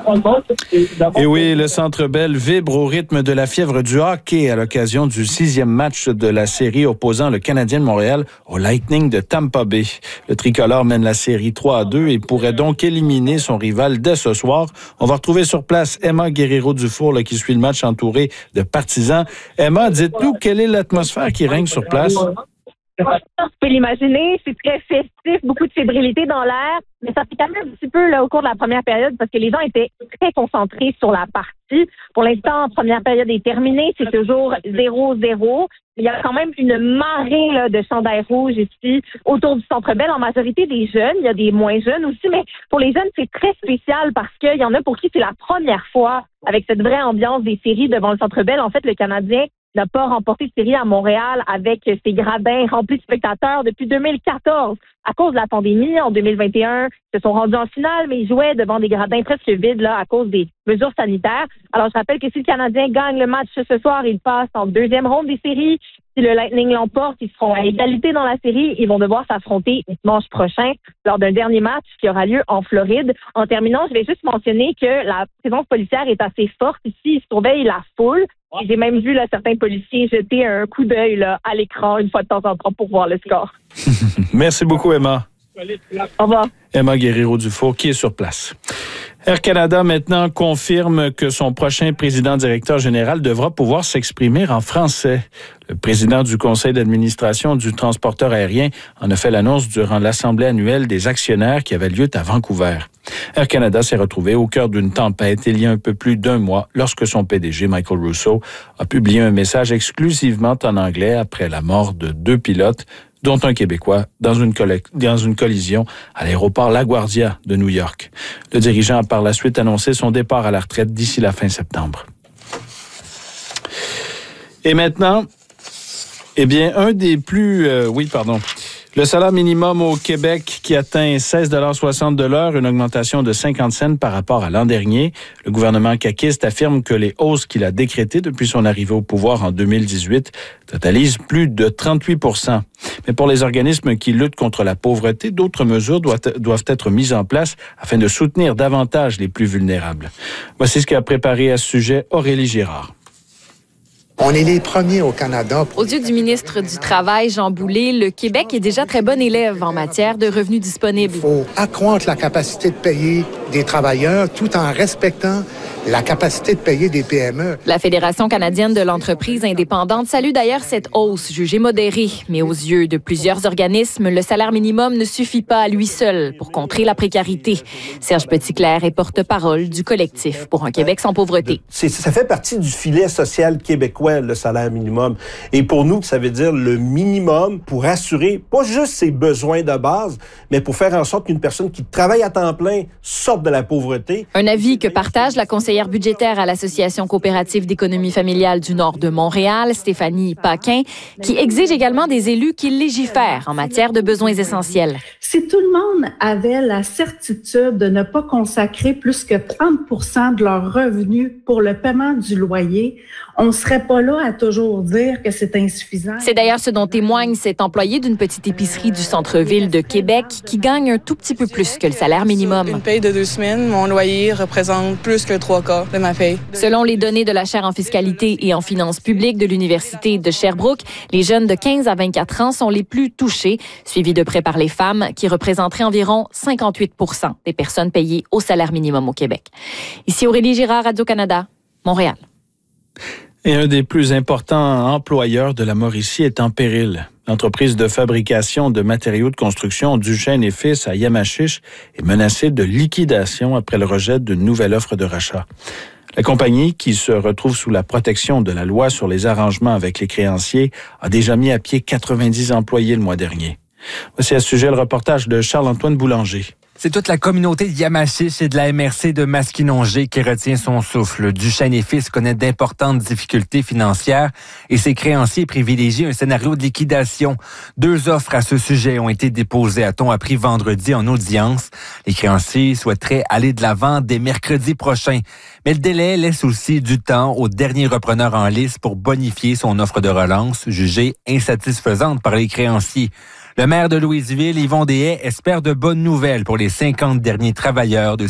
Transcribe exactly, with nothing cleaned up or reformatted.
Et oui, le Centre Bell vibre au rythme de la fièvre du hockey à l'occasion du sixième match de la série opposant le Canadien de Montréal au Lightning de Tampa Bay. Le tricolore mène la série trois à deux et pourrait donc éliminer son rival dès ce soir. On va retrouver sur place Emma Guerrero-Dufour là, qui suit le match entourée de partisans. Emma, dites-nous, quelle est l'atmosphère qui règne sur place? Tu peux l'imaginer, c'est très festif, beaucoup de fébrilité dans l'air, mais ça fait quand même un petit peu là, au cours de la première période parce que les gens étaient très concentrés sur la partie. Pour l'instant, la première période est terminée, c'est toujours zéro zéro. Il y a quand même une marée là, de chandails rouges ici autour du Centre Bell, en majorité des jeunes. Il y a des moins jeunes aussi, mais pour les jeunes, c'est très spécial parce qu'il y en a pour qui c'est la première fois avec cette vraie ambiance des séries devant le Centre Bell. En fait, le Canadien n'a pas remporté de série à Montréal avec ses gradins remplis de spectateurs depuis deux mille quatorze. À cause de la pandémie, en deux mille vingt et un, ils se sont rendus en finale, mais ils jouaient devant des gradins presque vides là, à cause des mesures sanitaires. Alors, je rappelle que si le Canadien gagne le match ce soir, il passe en deuxième ronde des séries. Si le Lightning l'emporte, ils seront à égalité dans la série. Ils vont devoir s'affronter dimanche prochain lors d'un dernier match qui aura lieu en Floride. En terminant, je vais juste mentionner que la présence policière est assez forte ici. Ils surveillent la foule. Et j'ai même vu là, certains policiers jeter un coup d'œil là, à l'écran une fois de temps en temps pour voir le score. Merci beaucoup, Emma. Au revoir. Emma Guerrero-Dufour qui est sur place. Air Canada maintenant confirme que son prochain président-directeur général devra pouvoir s'exprimer en français. Le président du conseil d'administration du transporteur aérien en a fait l'annonce durant l'assemblée annuelle des actionnaires qui avait lieu à Vancouver. Air Canada s'est retrouvé au cœur d'une tempête il y a un peu plus d'un mois lorsque son P D G, Michael Rousseau, a publié un message exclusivement en anglais après la mort de deux pilotes, dont un Québécois, dans une, coll- dans une collision à l'aéroport LaGuardia de New York. Le dirigeant a par la suite annoncé son départ à la retraite d'ici la fin septembre. Et maintenant, eh bien, un des plus... Euh, oui, pardon. Le salaire minimum au Québec qui atteint seize dollars soixante de l'heure, une augmentation de cinquante cents par rapport à l'an dernier. Le gouvernement caquiste affirme que les hausses qu'il a décrétées depuis son arrivée au pouvoir en deux mille dix-huit totalisent plus de trente-huit pour cent. Mais pour les organismes qui luttent contre la pauvreté, d'autres mesures doivent être mises en place afin de soutenir davantage les plus vulnérables. Voici ce qu'a préparé à ce sujet Aurélie Girard. On est les premiers au Canada. Aux yeux du ministre du Travail, Jean Boulet, le Québec est déjà très bon élève en matière de revenus disponibles. Il faut accroître la capacité de payer des travailleurs tout en respectant la capacité de payer des P M E. La Fédération canadienne de l'entreprise indépendante salue d'ailleurs cette hausse jugée modérée. Mais aux yeux de plusieurs organismes, le salaire minimum ne suffit pas à lui seul pour contrer la précarité. Serge Petitclerc est porte-parole du collectif pour un Québec sans pauvreté. C'est, ça fait partie du filet social québécois, le salaire minimum. Et pour nous, ça veut dire le minimum pour assurer pas juste ses besoins de base, mais pour faire en sorte qu'une personne qui travaille à temps plein sorte de la pauvreté. Un avis que partage la conseillère budgétaire à l'Association coopérative d'économie familiale du Nord de Montréal, Stéphanie Paquin, qui exige également des élus qui légifèrent en matière de besoins essentiels. Si tout le monde avait la certitude de ne pas consacrer plus que trente pour cent de leurs revenus pour le paiement du loyer, on ne serait pas là à toujours dire que c'est insuffisant. C'est d'ailleurs ce dont témoigne cet employé d'une petite épicerie du centre-ville de Québec qui gagne un tout petit peu plus que le salaire minimum. Une paye de deux semaines, mon loyer représente plus que trois quarts de ma paye. Selon les données de la chaire en fiscalité et en finances publiques de l'Université de Sherbrooke, les jeunes de quinze à vingt-quatre ans sont les plus touchés, suivis de près par les femmes qui représenteraient environ cinquante-huit pour cent des personnes payées au salaire minimum au Québec. Ici Aurélie Girard, Radio-Canada, Montréal. Et un des plus importants employeurs de la Mauricie est en péril. L'entreprise de fabrication de matériaux de construction Duchesne et Fils à Yamachiche est menacée de liquidation après le rejet d'une nouvelle offre de rachat. La compagnie, qui se retrouve sous la protection de la loi sur les arrangements avec les créanciers, a déjà mis à pied quatre-vingt-dix employés le mois dernier. Voici à ce sujet le reportage de Charles-Antoine Boulanger. C'est toute la communauté de Yamachiche et de la M R C de Masquinongé qui retient son souffle. Duchesne et Fils connaît d'importantes difficultés financières et ses créanciers privilégient un scénario de liquidation. Deux offres à ce sujet ont été déposées, a-t-on appris vendredi en audience. Les créanciers souhaiteraient aller de l'avant dès mercredi prochain. Mais le délai laisse aussi du temps au dernier repreneur en lice pour bonifier son offre de relance, jugée insatisfaisante par les créanciers. Le maire de Louisville, Yvon Deshaies, espère de bonnes nouvelles pour les cinquante derniers travailleurs de